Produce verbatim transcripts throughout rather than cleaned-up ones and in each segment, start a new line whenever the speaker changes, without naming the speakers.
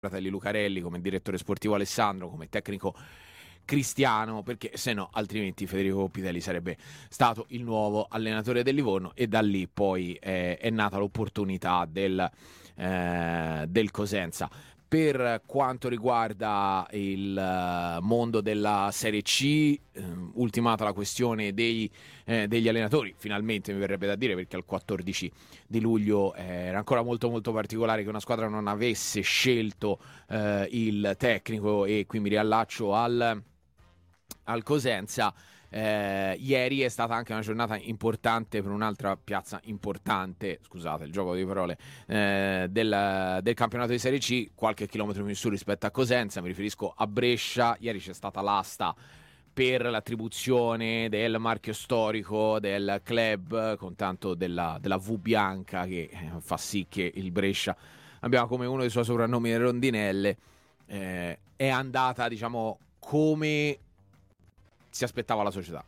fratelli Lucarelli, come direttore sportivo Alessandro, come tecnico Cristiano, perché se no altrimenti Federico Coppitelli sarebbe stato il nuovo allenatore del Livorno, e da lì poi eh, è nata l'opportunità del, eh, del Cosenza. Per quanto riguarda il mondo della Serie C, eh, ultimata la questione dei, eh, degli allenatori, finalmente mi verrebbe da dire, perché al quattordici di luglio eh, era ancora molto molto particolare che una squadra non avesse scelto eh, il tecnico, e qui mi riallaccio al, al Cosenza. Eh, ieri è stata anche una giornata importante per un'altra piazza importante, scusate il gioco di parole, eh, del, del campionato di Serie C, qualche chilometro in su rispetto a Cosenza, mi riferisco a Brescia. Ieri c'è stata l'asta per l'attribuzione del marchio storico del club, con tanto della, della V bianca, che fa sì che il Brescia abbia come uno dei suoi soprannomi le rondinelle. Eh, è andata, diciamo, come si aspettava la società.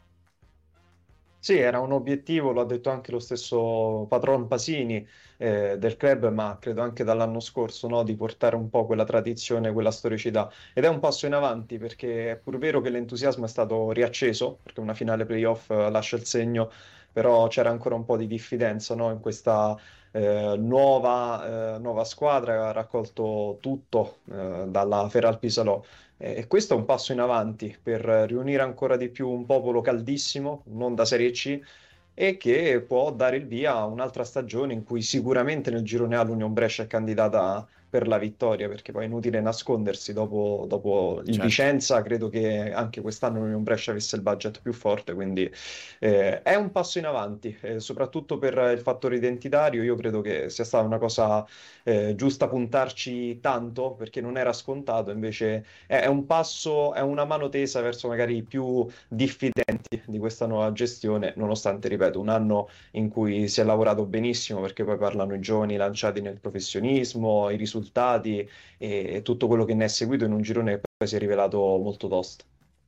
Sì, era un obiettivo, lo ha detto anche lo stesso patron Pasini eh, del club, ma credo anche dall'anno scorso, no, di portare un po' quella tradizione, quella storicità. Ed è un passo in avanti, perché è pur vero che l'entusiasmo è stato riacceso, perché una finale playoff eh, lascia il segno, però c'era ancora un po' di diffidenza, no, in questa eh, nuova, eh, nuova squadra che ha raccolto tutto eh, dalla Feralpisalò. E questo è un passo in avanti per riunire ancora di più un popolo caldissimo, non da Serie C, e che può dare il via a un'altra stagione in cui sicuramente nel girone A l'Union Brescia è candidata per la vittoria, perché poi è inutile nascondersi, dopo, dopo il
Certo.
Vicenza credo che anche quest'anno l'Union Brescia avesse il budget più forte, quindi eh, è un passo in avanti, eh, soprattutto per il fattore identitario. Io credo che sia stata una cosa eh, giusta puntarci tanto, perché non era scontato, invece è, è un passo, è una mano tesa verso magari i più diffidenti di questa nuova gestione, nonostante, ripeto, un anno in cui si è lavorato benissimo, perché poi parlano i giovani lanciati nel professionismo, i risultati e, e tutto quello che ne è seguito in un girone che poi si è rivelato molto tosto.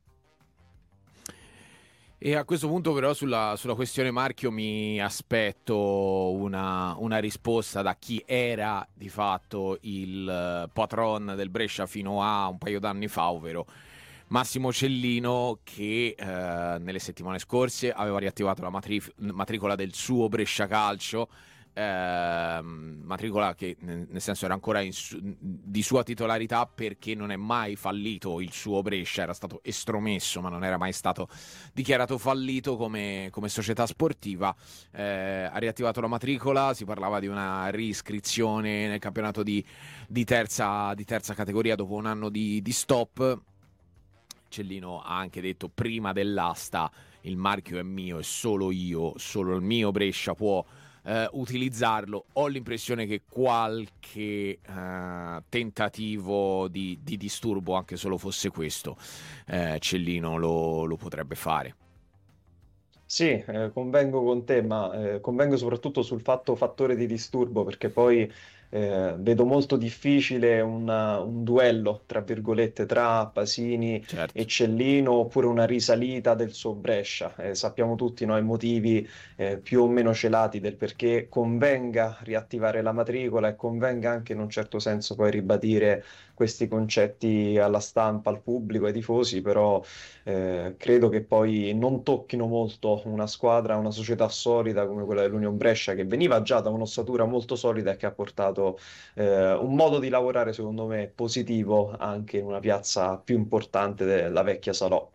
E a questo punto però sulla, sulla questione marchio mi aspetto una, una risposta da chi era di fatto il eh, patron del Brescia fino a un paio d'anni fa, ovvero Massimo Cellino, che eh, nelle settimane scorse aveva riattivato la matrif- matricola del suo Brescia Calcio, ehm, matricola che nel nel senso era ancora in su- di sua titolarità, perché non è mai fallito il suo Brescia, era stato estromesso ma non era mai stato dichiarato fallito come, come società sportiva. Eh, ha riattivato la matricola, si parlava di una riscrizione nel campionato di, di, terza, di terza categoria dopo un anno di, di stop. Cellino ha anche detto prima dell'asta: il marchio è mio e solo io, solo il mio Brescia può eh, utilizzarlo. Ho l'impressione che qualche eh, tentativo di, di disturbo, anche solo fosse questo, eh, Cellino lo, lo potrebbe fare.
Sì, eh, convengo con te, ma eh, convengo soprattutto sul fatto fattore di disturbo, perché poi eh, vedo molto difficile una- un duello, tra virgolette, tra Pasini e
Certo.
Cellino, oppure una risalita del suo Brescia. Eh, sappiamo tutti, no, i motivi eh, più o meno celati del perché convenga riattivare la matricola, e convenga anche in un certo senso poi ribadire questi concetti alla stampa, al pubblico, ai tifosi, però eh, credo che poi non tocchino molto una squadra, una società solida come quella dell'Union Brescia, che veniva già da un'ossatura molto solida e che ha portato eh, un modo di lavorare, secondo me, positivo anche in una piazza più importante della vecchia Salò.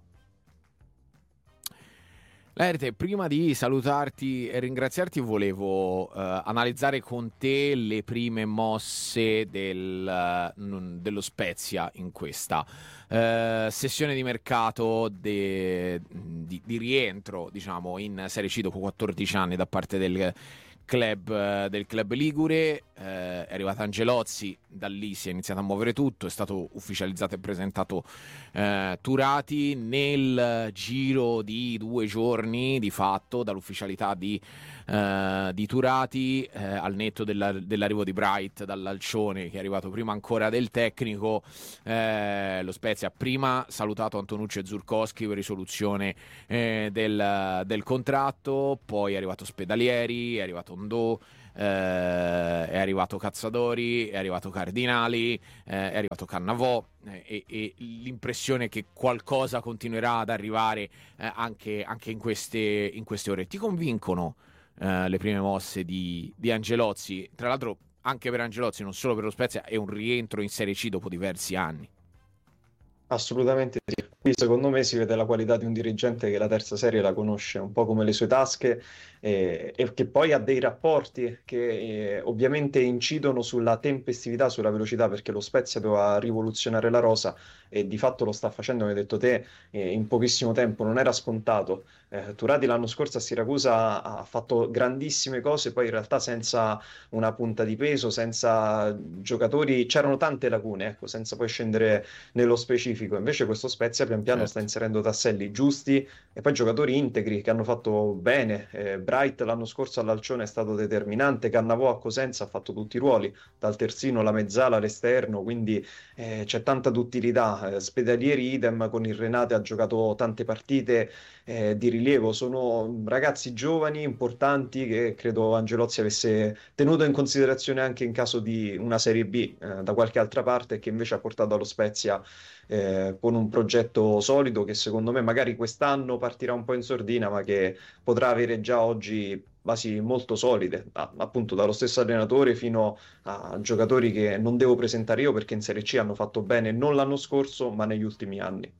Laerte, prima di salutarti e ringraziarti, volevo eh, analizzare con te le prime mosse del, eh, n- dello Spezia in questa eh, sessione di mercato de- di, di rientro, diciamo, in Serie C dopo quattordici anni da parte del club, eh, del club Ligure. Eh, è arrivato Angelozzi, da lì si è iniziato a muovere tutto, è stato ufficializzato e presentato eh, Turati nel giro di due giorni, di fatto, dall'ufficialità di, eh, di Turati, eh, al netto della- dell'arrivo di Bright dall'Alcione, che è arrivato prima ancora del tecnico. Eh, lo Spezia ha prima salutato Antonucci e Zurkowski per risoluzione eh, del, del contratto, poi è arrivato Spedalieri, è arrivato Ondò, eh, è arrivato Cazzatori, è arrivato Cardinali, eh, è arrivato Cannavò, eh, e, e l'impressione che qualcosa continuerà ad arrivare eh, anche, anche in, queste, in queste ore. Ti convincono eh, le prime mosse di, di Angelozzi? Tra l'altro anche per Angelozzi, non solo per lo Spezia, è un rientro in Serie C dopo diversi anni.
Assolutamente sì. Qui secondo me si vede la qualità di un dirigente che la terza serie la conosce un po' come le sue tasche, eh, e che poi ha dei rapporti che eh, ovviamente incidono sulla tempestività, sulla velocità, perché lo Spezia doveva rivoluzionare la rosa e di fatto lo sta facendo, come hai detto te, eh, in pochissimo tempo, non era scontato. Eh, Turati l'anno scorso a Siracusa ha fatto grandissime cose, poi in realtà senza una punta di peso, senza giocatori, c'erano tante lacune, ecco, senza poi scendere nello specifico. Invece questo Spezia pian piano sta
Certo.
inserendo tasselli giusti e poi giocatori integri che hanno fatto bene. Eh, Bright l'anno scorso all'Alcione è stato determinante, Cannavò a Cosenza ha fatto tutti i ruoli, dal terzino alla mezzala all'esterno, quindi eh, c'è tanta duttilità. Eh, Spedalieri idem, con il Renate ha giocato tante partite eh, di rilievo. Sono ragazzi giovani, importanti, che credo Angelozzi avesse tenuto in considerazione anche in caso di una Serie B eh, da qualche altra parte, che invece ha portato allo Spezia eh, con un progetto solido che secondo me magari quest'anno partirà un po' in sordina, ma che potrà avere già oggi basi molto solide, da- appunto dallo stesso allenatore fino a giocatori che non devo presentare io perché in Serie C hanno fatto bene non l'anno scorso, ma negli ultimi anni.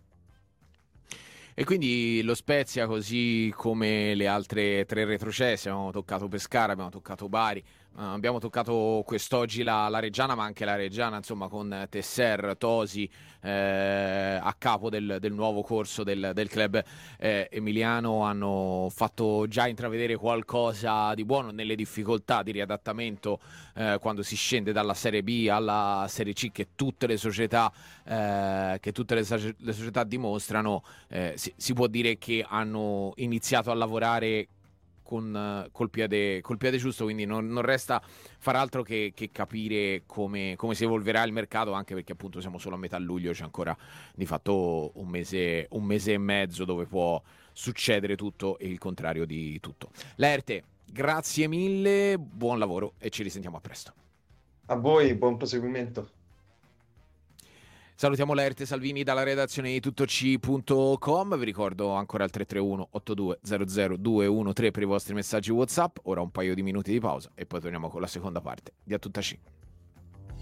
E quindi lo Spezia, così come le altre tre retrocesse, abbiamo toccato Pescara, abbiamo toccato Bari, eh, abbiamo toccato quest'oggi la, la Reggiana, ma anche la Reggiana, insomma, con Tesser, Tosi eh, a capo del, del nuovo corso del, del club eh, emiliano, hanno fatto già intravedere qualcosa di buono nelle difficoltà di riadattamento eh, quando si scende dalla Serie B alla Serie C, che tutte le società, eh, che tutte le, socie- le società dimostrano. Eh, si, si può dire che hanno iniziato a lavorare con, eh, col, piede, col piede giusto, quindi non, non resta far altro che, che capire come, come si evolverà il mercato, anche perché appunto siamo solo a metà luglio, c'è ancora di fatto un mese, un mese e mezzo dove può succedere tutto e il contrario di tutto. Laerte, grazie mille, buon lavoro e ci risentiamo a presto.
A voi, buon proseguimento.
Salutiamo Laerte Salvini dalla redazione di tuttoc punto com. Vi ricordo ancora il tre tre uno otto due zero zero due uno tre per i vostri messaggi WhatsApp. Ora un paio di minuti di pausa e poi torniamo con la seconda parte di A Tutta C.